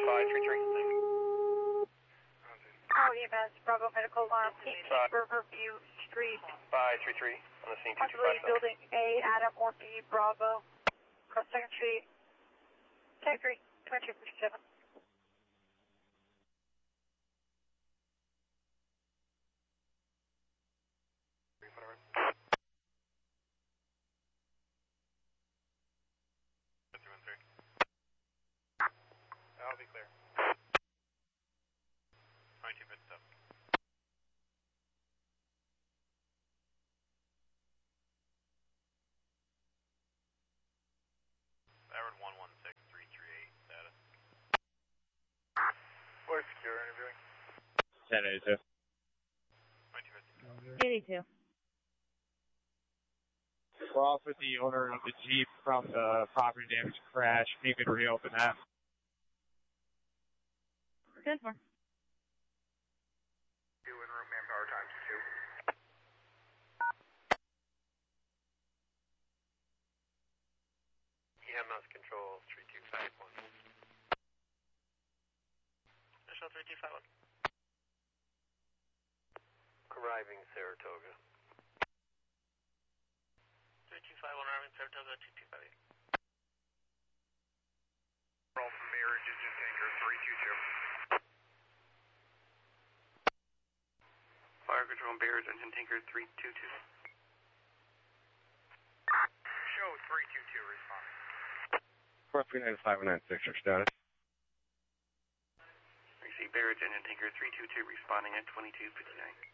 533. Call EMS, Bravo Medical Alarm, Riverview Street. 533 on the scene. Possibly building A, Adam or B, Bravo. Cross 2nd Street. 10-3, 2257. I'll be clear. 2257. Edward 116338 status. Where's secure interviewing? 1082. 2250. 82. We're off with the owner of the Jeep from the property damage crash. If you could reopen that. 10-4. 2 in room, manpower times 2. EMS control 3251. Initial 3251. Arriving Saratoga. 3251 arriving Saratoga 2258. Roll from Mirror, engine tanker 322. Fire control Bears, engine tanker 322. Show 322 responding. 439-5196, your status. We see Barrett, engine tanker 322 responding at 2259.